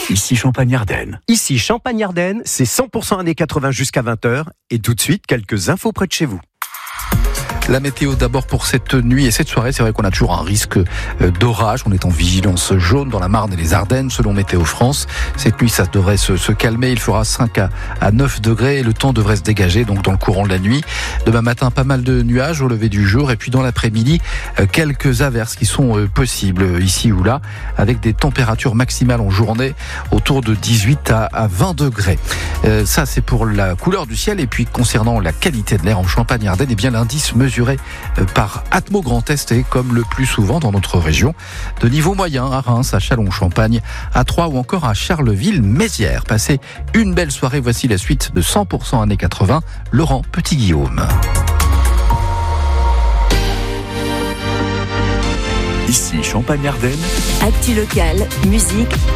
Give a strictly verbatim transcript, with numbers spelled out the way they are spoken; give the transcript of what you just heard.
Ici Champagne-Ardenne. Ici Champagne-Ardenne, c'est cent pour cent années quatre-vingts jusqu'à vingt heures. Et tout de suite, quelques infos près de chez vous. La météo d'abord pour cette nuit et cette soirée. C'est vrai qu'on a toujours un risque d'orage. On est en vigilance jaune dans la Marne et les Ardennes selon Météo France. Cette nuit, ça devrait se, se calmer. Il fera cinq à neuf degrés et le temps devrait se dégager donc dans le courant de la nuit. Demain matin, pas mal de nuages au lever du jour et puis dans l'après-midi, quelques averses qui sont possibles ici ou là avec des températures maximales en journée autour de dix-huit à vingt degrés. Euh, ça, c'est pour la couleur du ciel. Et puis concernant la qualité de l'air en Champagne-Ardenne, eh bien l'indice mesuré par Atmo Grand Est est comme le plus souvent dans notre région de niveau moyen à Reims, à Châlons-Champagne, à Troyes ou encore à Charleville-Mézières. Passez une belle soirée. Voici la suite de cent pour cent années quatre-vingts. Laurent Petit-Guillaume. Ici Champagne-Ardenne. Actu locale, musique,